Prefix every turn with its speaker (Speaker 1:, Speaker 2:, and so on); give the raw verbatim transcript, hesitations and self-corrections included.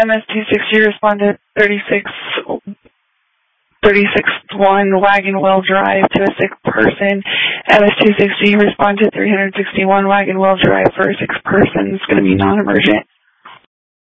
Speaker 1: M S two sixty responded thirty-six one Wagon Wheel Drive to a sick person. M S two sixty responded three sixty-one Wagon Wheel Drive for a sick person. It's going to be non-emergent.